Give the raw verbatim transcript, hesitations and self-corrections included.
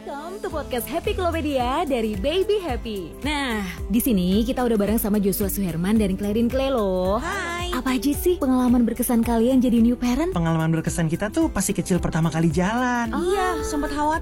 Welcome to podcast Happy Klopedia dari Baby Happy. Nah, di sini kita udah bareng sama Joshua Suherman dan Clarin Clay loh. Hai. Apa aja sih pengalaman berkesan kalian jadi new parent? Pengalaman berkesan kita tuh pasti kecil pertama kali jalan. Oh. Iya, sempat khawatir.